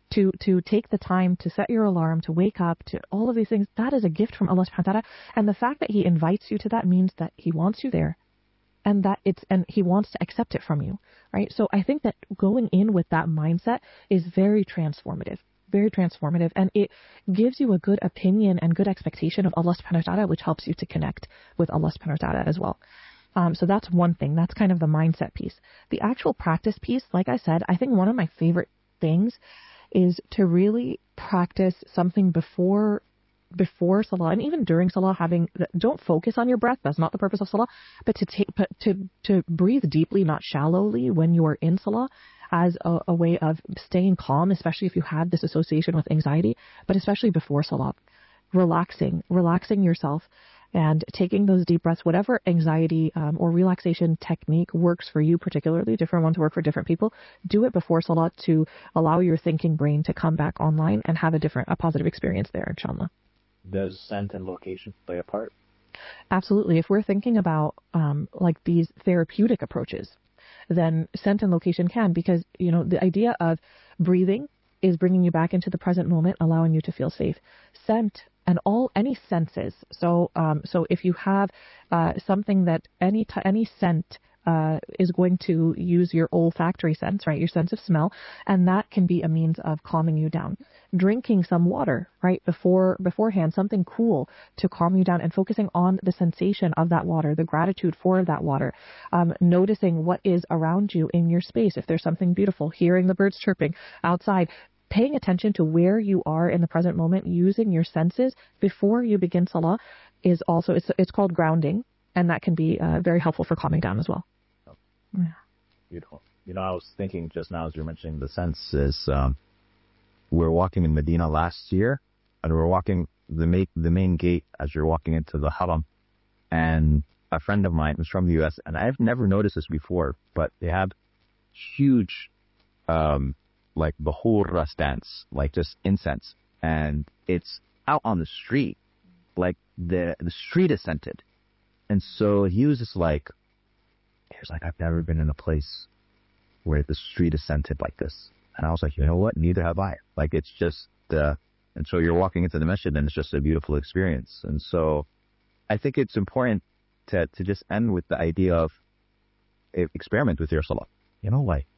to to take the time to set your alarm, to wake up, to all of these things, that is a gift from Allah subhanahu wa ta'ala. And the fact that He invites you to that means that He wants you there, and that it's and He wants to accept it from you, right? So I think that going in with that mindset is very transformative, very transformative, and it gives you a good opinion and good expectation of Allah subhanahu wa ta'ala, which helps you to connect with Allah subhanahu wa ta'ala as well. Um, so that's one thing. That's kind of the mindset piece. The actual practice piece, like I said, I think one of my favorite things is to really practice something before before salah and even during salah. Having don't focus on your breath. That's not the purpose of salah. But to take, but to to breathe deeply, not shallowly, when you are in salah, as a, a way of staying calm, especially if you have this association with anxiety. But especially before salah, relaxing, relaxing yourself. And taking those deep breaths, whatever anxiety um, or relaxation technique works for you particularly, different ones work for different people, do it before salah to allow your thinking brain to come back online and have a different, a positive experience there, inshallah. Does scent and location play a part? Absolutely. If we're thinking about um, like these therapeutic approaches, then scent and location can, because, you know, the idea of breathing is bringing you back into the present moment, allowing you to feel safe. Scent and all any senses. So, um, so if you have uh, something that any t- any scent uh, is going to use your olfactory sense, right, your sense of smell, and that can be a means of calming you down. Drinking some water, right, before beforehand, something cool to calm you down, and focusing on the sensation of that water, the gratitude for that water, um, noticing what is around you in your space. If there's something beautiful, hearing the birds chirping outside. Paying attention to where you are in the present moment, using your senses before you begin salah is also, it's, it's called grounding, and that can be uh, very helpful for calming down as well. Oh. Yeah. Beautiful. You know, I was thinking just now as you're mentioning the senses, um, we were walking in Medina last year, and we were walking the, ma- the main gate as you're walking into the Haram, and a friend of mine was from the U S, and I've never noticed this before, but they have huge um like bahura stands, like just incense, and it's out on the street, like the the street is scented. And so he was just like, he was like, I've never been in a place where the street is scented like this. And I was like, you know what? Neither have I. Like, it's just, uh, and so you're walking into the masjid, and it's just a beautiful experience. And so I think it's important to to just end with the idea of uh, experiment with your salah. You know, like,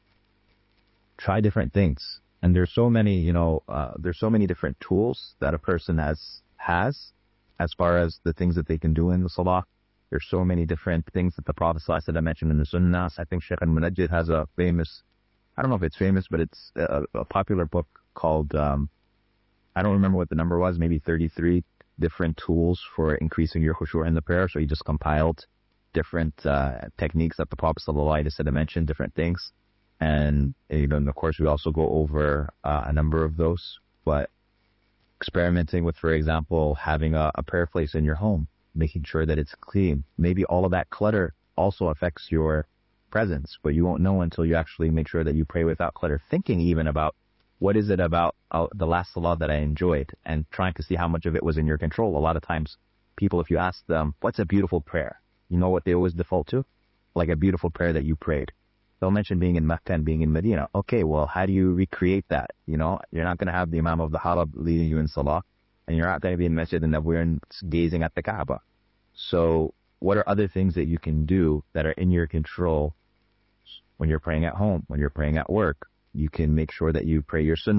try different things. And there's so many, you know, uh, there's so many different tools that a person has, has as far as the things that they can do in the salah. There's so many different things that the Prophet ﷺ mentioned in the Sunnah. I think Shaykh al-Munajjid has a famous, I don't know if it's famous, but it's a, a popular book called, um, I don't remember what the number was, maybe thirty-three different tools for increasing your khushu' in the prayer. So he just compiled different uh, techniques that the Prophet ﷺ mentioned, different things. And, you know, and of course, we also go over uh, a number of those. But experimenting with, for example, having a, a prayer place in your home, making sure that it's clean. Maybe all of that clutter also affects your presence, but you won't know until you actually make sure that you pray without clutter. Thinking even about what is it about uh, the last salah that I enjoyed, and trying to see how much of it was in your control. A lot of times, people, if you ask them, what's a beautiful prayer? You know what they always default to? Like a beautiful prayer that you prayed. They'll mention being in Mecca and being in Medina. Okay, well, how do you recreate that? You know, you're not going to have the Imam of the Haram leading you in Salah, and you're not going to be in Masjid an-Nabawi and gazing at the Kaaba. So what are other things that you can do that are in your control when you're praying at home, when you're praying at work? You can make sure that you pray your sunnah